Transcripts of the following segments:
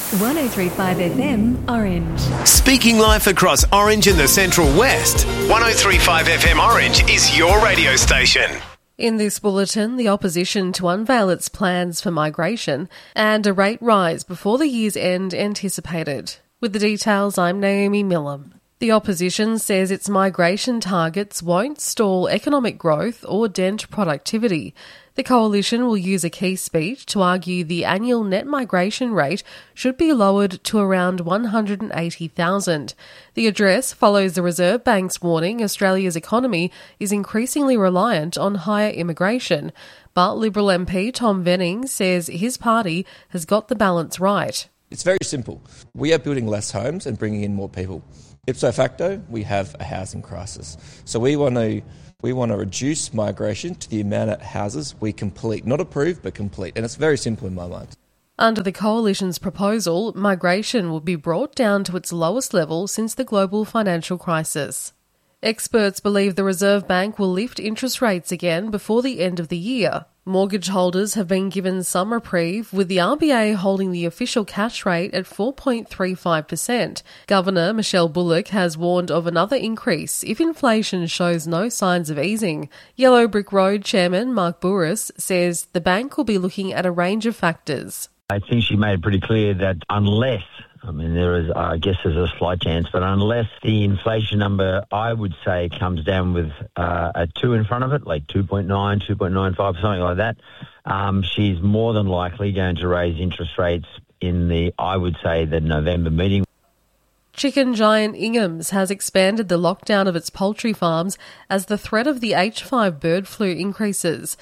103.5 FM Orange. Speaking life across Orange and the Central West, 103.5 FM Orange is your radio station. In this bulletin, the opposition to unveil its plans for migration and a rate rise before the year's end anticipated. With the details, I'm Naomi Millam. The opposition says its migration targets won't stall economic growth or dent productivity. The coalition will use a key speech to argue the annual net migration rate should be lowered to around 180,000. The address follows the Reserve Bank's warning Australia's economy is increasingly reliant on higher immigration, but Liberal MP Tom Venning says his party has got the balance right. It's very simple. We are building less homes and bringing in more people. Ipso facto, we have a housing crisis. So we want to reduce migration to the amount of houses we complete, not approve, but complete. And it's very simple in my mind. Under the coalition's proposal, migration will be brought down to its lowest level since the global financial crisis. Experts believe the Reserve Bank will lift interest rates again before the end of the year. Mortgage holders have been given some reprieve, with the RBA holding the official cash rate at 4.35%. Governor Michelle Bullock has warned of another increase if inflation shows no signs of easing. Yellow Brick Road Chairman Mark Bouris says the bank will be looking at a range of factors. I think she made it pretty clear that unless, there's a slight chance, but unless the inflation number, I would say, comes down with a 2 in front of it, like 2.9, 2.95, something like that, she's more than likely going to raise interest rates in the November meeting. Chicken giant Ingham's has expanded the lockdown of its poultry farms as the threat of the H5 bird flu increases.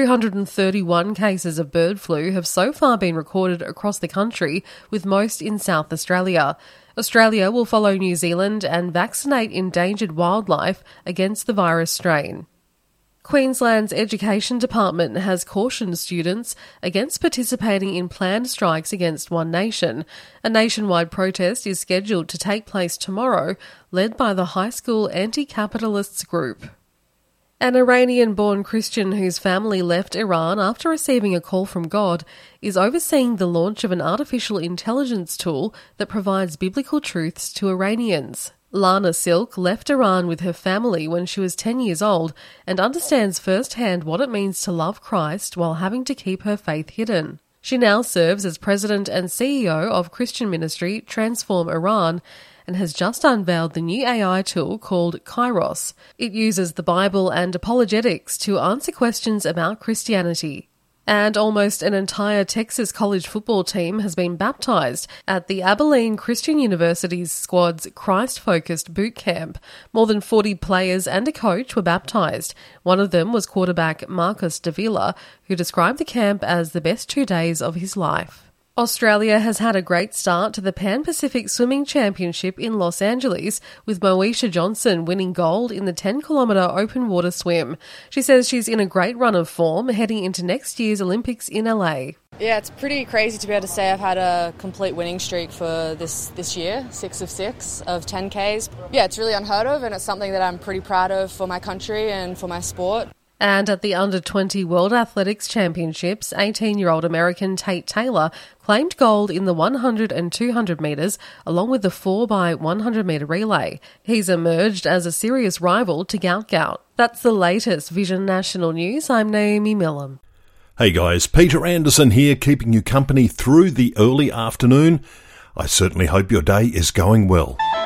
231 cases of bird flu have so far been recorded across the country, with most in South Australia. Australia will follow New Zealand and vaccinate endangered wildlife against the virus strain. Queensland's Education Department has cautioned students against participating in planned strikes against One Nation. A nationwide protest is scheduled to take place tomorrow, led by the high school anti-capitalists group. An Iranian-born Christian whose family left Iran after receiving a call from God is overseeing the launch of an artificial intelligence tool that provides biblical truths to Iranians. Lana Silk left Iran with her family when she was 10 years old and understands firsthand what it means to love Christ while having to keep her faith hidden. She now serves as president and CEO of Christian ministry Transform Iran and has just unveiled the new AI tool called Kairos. It uses the Bible and apologetics to answer questions about Christianity. And almost an entire Texas college football team has been baptised at the Abilene Christian University's squad's Christ-focused boot camp. More than 40 players and a coach were baptised. One of them was quarterback Marcus Davila, who described the camp as the best 2 days of his life. Australia has had a great start to the Pan-Pacific Swimming Championship in Los Angeles, with Moesha Johnson winning gold in the 10-kilometre open water swim. She says she's in a great run of form heading into next year's Olympics in LA. Yeah, it's pretty crazy to be able to say I've had a complete winning streak for this year, 6 of 6 of 10Ks. Yeah, it's really unheard of, and it's something that I'm pretty proud of for my country and for my sport. And at the Under-20 World Athletics Championships, 18-year-old American Tate Taylor claimed gold in the 100 and 200 metres, along with the 4x100 metre relay. He's emerged as a serious rival to Gout Gout. That's the latest Vision National News. I'm Naomi Millam. Hey guys, Peter Anderson here, keeping you company through the early afternoon. I certainly hope your day is going well.